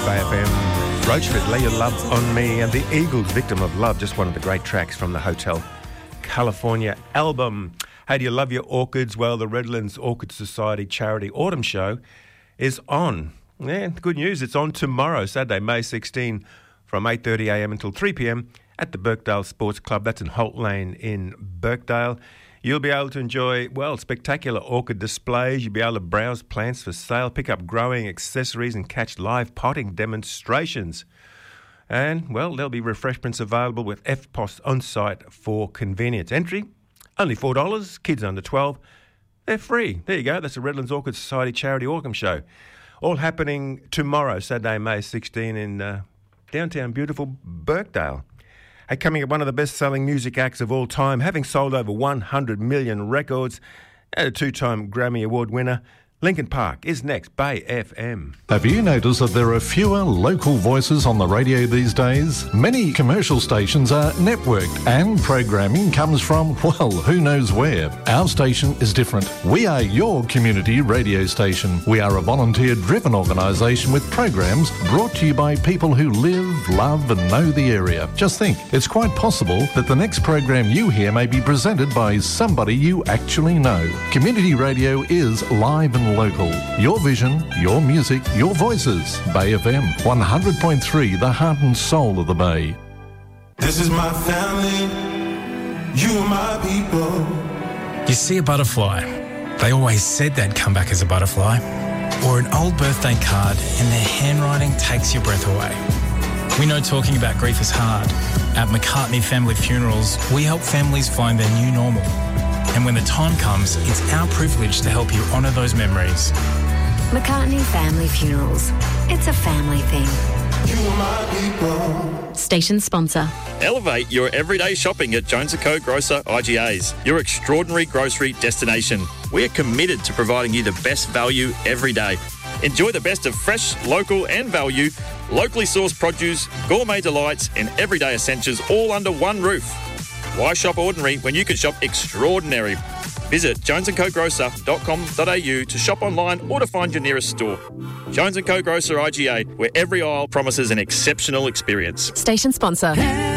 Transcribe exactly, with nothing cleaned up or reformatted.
Bay F M. Roachford, Lay Your Love on Me, and the Eagles, Victim of Love, just one of the great tracks from the Hotel California album. Hey, do you love your orchids? Well, the Redlands Orchid Society Charity Autumn Show is on. Yeah, good news, it's on tomorrow, Saturday, May sixteenth, from eight thirty a m until three p m at the Birkdale Sports Club. That's in Holt Lane in Birkdale. You'll be able to enjoy, well, spectacular orchid displays. You'll be able to browse plants for sale, pick up growing accessories and catch live potting demonstrations. And, well, there'll be refreshments available with F P O S on site for convenience. Entry, only four dollars. Kids under twelve, they're free. There you go. That's the Redlands Orchid Society Charity Autumn Show. All happening tomorrow, Saturday, May sixteenth, in uh, downtown beautiful Birkdale. Hey, coming up, one of the best-selling music acts of all time, having sold over one hundred million records, and a two-time Grammy Award winner, Linkin Park is next, Bay F M. Have you noticed that there are fewer local voices on the radio these days? Many commercial stations are networked and programming comes from, well, who knows where. Our station is different. We are your community radio station. We are a volunteer-driven organisation with programs brought to you by people who live, love and know the area. Just think, it's quite possible that the next program you hear may be presented by somebody you actually know. Community radio is live and local. Your vision, your music, your voices. Bay F M, one hundred point three, the heart and soul of the Bay. This is my family, you are my people. You see a butterfly, they always said they'd come back as a butterfly. Or an old birthday card and their handwriting takes your breath away. We know talking about grief is hard. At McCartney Family Funerals, we help families find their new normal. And when the time comes, it's our privilege to help you honour those memories. McCartney Family Funerals. It's a family thing. You are my people. Station sponsor. Elevate your everyday shopping at Jones and Co Grocer I G As, your extraordinary grocery destination. We are committed to providing you the best value every day. Enjoy the best of fresh, local and value, locally sourced produce, gourmet delights and everyday essentials all under one roof. Why shop ordinary when you can shop extraordinary? Visit jones and co grocer dot com dot a u to shop online or to find your nearest store. Jones and Co Grocer I G A, where every aisle promises an exceptional experience. Station sponsor.